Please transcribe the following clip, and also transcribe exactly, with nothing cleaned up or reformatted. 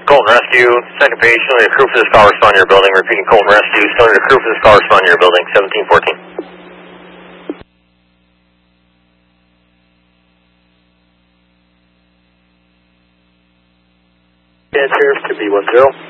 Colton Rescue, second page, showing the crew for this call respond to your building. Repeating Colton Rescue, showing the crew for this call respond to your building, seventeen fourteen. Yeah, Sheriff to B one zero.